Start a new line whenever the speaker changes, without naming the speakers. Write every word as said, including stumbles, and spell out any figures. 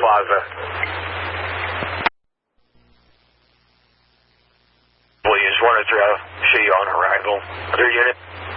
Plaza. Williams one oh three, I'll show you on arrival. Other unit.